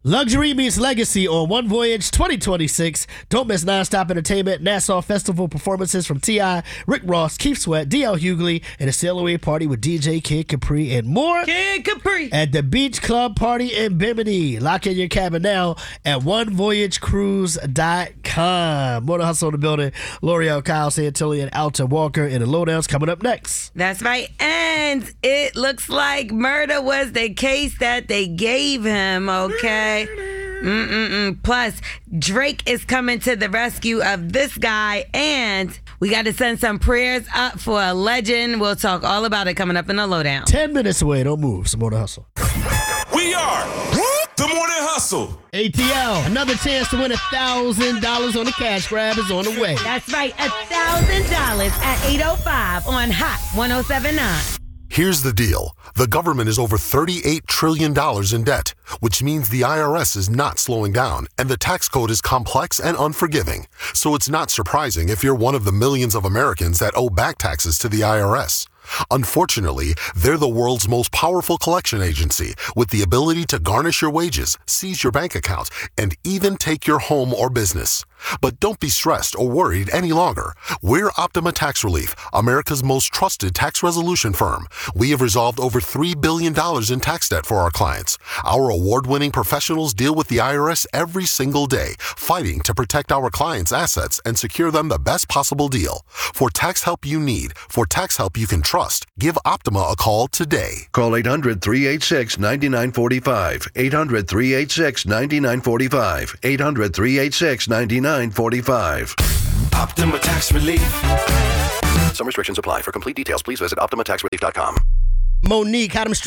Luxury meets legacy on One Voyage 2026. Don't miss nonstop entertainment, Nassau Festival performances from T.I., Rick Ross, Keith Sweat, D.L. Hughley, and a sail away party with DJ Kid Capri and more. Kid Capri. At the Beach Club Party in Bimini. Lock in your cabin now at onevoyagecruise.com. More to Hustle in the building. L'Oreal, Kyle Santilli, and Alta Walker in the Lowdowns coming up next. That's right. And it looks like murder was the case that they gave him, okay? Plus, Drake is coming to the rescue of this guy, and we got to send some prayers up for a legend. We'll talk all about it coming up in the Lowdown. 10 minutes away. Don't move. Some more to Hustle. We are the Morning Hustle. ATL, another chance to win $1,000 on the cash grab is on the way. That's right, $1,000 at 8:05 on Hot 107.9. Here's the deal. The government is over $38 trillion in debt, which means the IRS is not slowing down, and the tax code is complex and unforgiving. So it's not surprising if you're one of the millions of Americans that owe back taxes to the IRS. Unfortunately, they're the world's most powerful collection agency with the ability to garnish your wages, seize your bank account, and even take your home or business. But don't be stressed or worried any longer. We're Optima Tax Relief, America's most trusted tax resolution firm. We have resolved over $3 billion in tax debt for our clients. Our award-winning professionals deal with the IRS every single day, fighting to protect our clients' assets and secure them the best possible deal. For tax help you need, for tax help you can trust, give Optima a call today. Call 800-386-9945. 800-386-9945. 800-386-9945. Optima Tax Relief. Some restrictions apply. For complete details, please visit OptimaTaxRelief.com. Monique, how them